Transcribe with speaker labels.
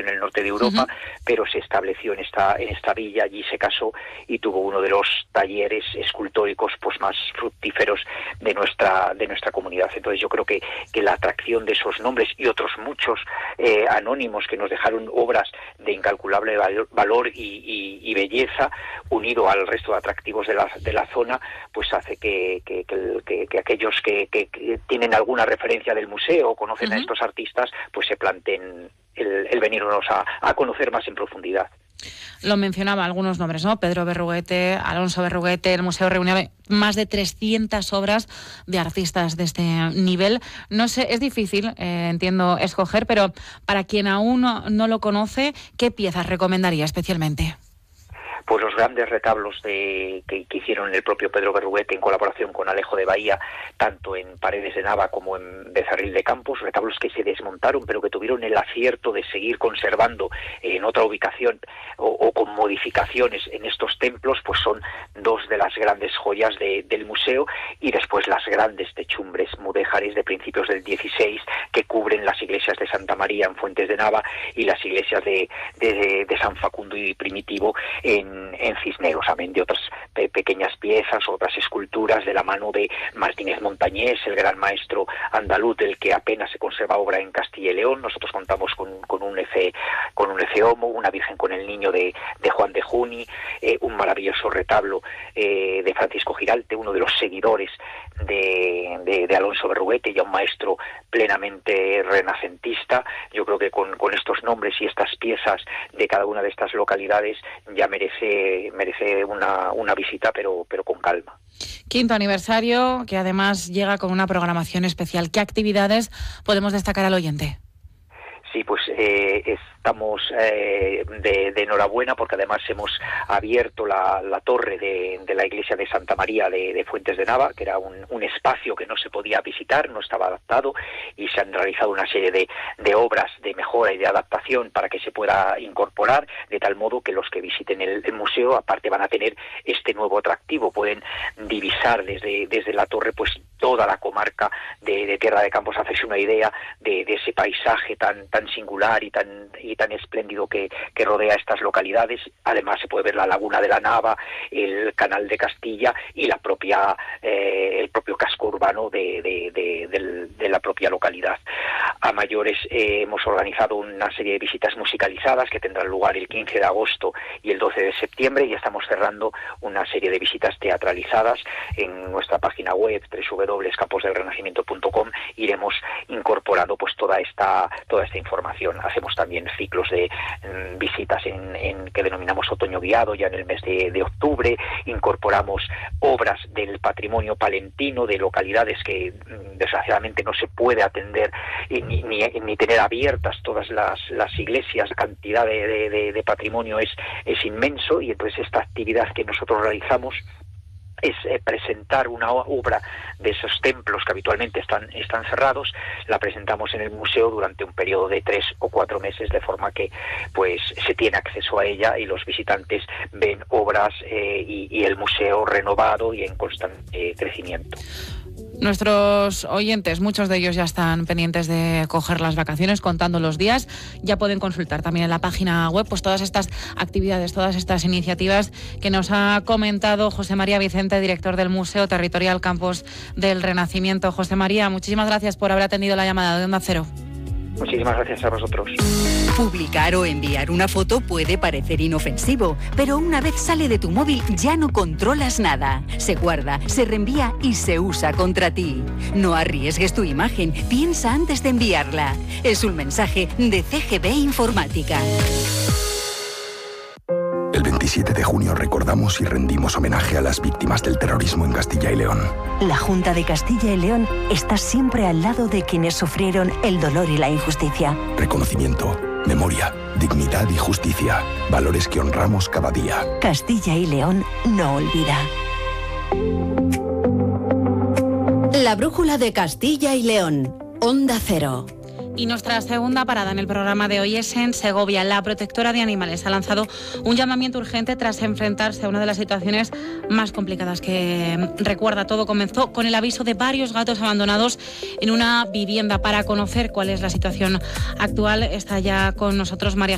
Speaker 1: en el norte de Europa, pero se estableció en esta villa, allí se casó y tuvo uno de los talleres escultóricos pues más fructíferos de nuestra comunidad. Entonces yo creo que la atracción de esos nombres y otros muchos anónimos que nos dejaron obras de incalculable valor y belleza, unido al resto de atractivos de la zona, pues hace que aquellos que tienen alguna referencia del museo o conocen a estos artistas, pues se planteen el venirnos a conocer más en profundidad.
Speaker 2: Lo mencionaba, algunos nombres, ¿no? Pedro Berruguete, Alonso Berruguete. El museo reúne más de 300 obras de artistas de este nivel. No sé, es difícil, entiendo, escoger, pero para quien aún no lo conoce, ¿qué piezas recomendaría especialmente?
Speaker 1: Pues los grandes retablos que hicieron el propio Pedro Berruguete en colaboración con Alejo de Bahía, tanto en Paredes de Nava como en Becerril de Campos, retablos que se desmontaron pero que tuvieron el acierto de seguir conservando en otra ubicación o con modificaciones en estos templos, pues son dos de las grandes joyas del museo, y después las grandes techumbres mudéjares de principios del 16 que cubren las iglesias de Santa María en Fuentes de Nava y las iglesias de San Facundo y Primitivo en Cisneros, amén de otras pequeñas piezas, otras esculturas de la mano de Martínez Montañés, el gran maestro andaluz del que apenas se conserva obra en Castilla y León. Nosotros contamos con un Efe Homo, una Virgen con el Niño de Juan de Juni, un maravilloso retablo de Francisco Giralte, uno de los seguidores de Alonso Berruguete, ya un maestro plenamente renacentista. Yo creo que con estos nombres y estas piezas de cada una de estas localidades ya merece una visita, pero con calma.
Speaker 2: 5º aniversario, que además llega con una programación especial. ¿Qué actividades podemos destacar al oyente?
Speaker 1: Sí, pues estamos de enhorabuena porque además hemos abierto la torre de la iglesia de Santa María de Fuentes de Nava, que era un espacio que no se podía visitar, no estaba adaptado, y se han realizado una serie de obras de mejora y de adaptación para que se pueda incorporar, de tal modo que los que visiten el museo aparte van a tener este nuevo atractivo, pueden divisar desde la torre pues toda la comarca de Tierra de Campos, hacerse una idea de ese paisaje tan singular y tan espléndido que rodea estas localidades. Además se puede ver la laguna de la Nava, el canal de Castilla y el propio casco urbano de la propia localidad. A mayores hemos organizado una serie de visitas musicalizadas que tendrán lugar el 15 de agosto y el 12 de septiembre, y estamos cerrando una serie de visitas teatralizadas en nuestra página web www.camposdelrenacimiento.com. Iremos incorporando pues toda esta información. Hacemos también ciclos de visitas que denominamos otoño guiado ya en el mes de octubre. Incorporamos obras del patrimonio palentino de localidades que desgraciadamente no se puede atender ni tener abiertas todas las iglesias. La cantidad de patrimonio es inmenso, y entonces esta actividad que nosotros realizamos es presentar una obra de esos templos que habitualmente están cerrados. La presentamos en el museo durante un periodo de 3 o 4 meses, de forma que pues se tiene acceso a ella y los visitantes ven obras y el museo renovado y en constante crecimiento.
Speaker 2: Nuestros oyentes, muchos de ellos ya están pendientes de coger las vacaciones, contando los días. Ya pueden consultar también en la página web pues todas estas actividades, todas estas iniciativas que nos ha comentado José María Vicente, director del Museo Territorial Campos del Renacimiento. José María, muchísimas gracias por haber atendido la llamada de Onda Cero.
Speaker 1: Muchísimas gracias a vosotros.
Speaker 3: Publicar o enviar una foto puede parecer inofensivo, pero una vez sale de tu móvil ya no controlas nada. Se guarda, se reenvía y se usa contra ti. No arriesgues tu imagen, piensa antes de enviarla. Es un mensaje de CGB Informática.
Speaker 4: El 27 de junio recordamos y rendimos homenaje a las víctimas del terrorismo en Castilla y León.
Speaker 5: La Junta de Castilla y León está siempre al lado de quienes sufrieron el dolor y la injusticia.
Speaker 4: Reconocimiento, memoria, dignidad y justicia. Valores que honramos cada día.
Speaker 5: Castilla y León no olvida.
Speaker 6: La brújula de Castilla y León. Onda Cero.
Speaker 2: Y nuestra segunda parada en el programa de hoy es en Segovia. La protectora de animales ha lanzado un llamamiento urgente tras enfrentarse a una de las situaciones más complicadas que recuerda. Todo comenzó con el aviso de varios gatos abandonados en una vivienda. Para conocer cuál es la situación actual está ya con nosotros María